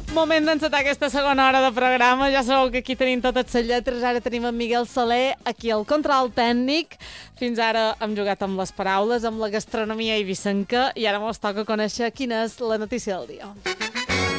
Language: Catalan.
Moment d'encetar aquesta segona hora de programa. Ja sabeu que aquí tenim totes les lletres. Ara tenim en Miguel Soler, aquí al control tècnic. Fins ara hem jugat amb les paraules, amb la gastronomia eivissenca, i ara mos toca conèixer quina és la notícia del dia.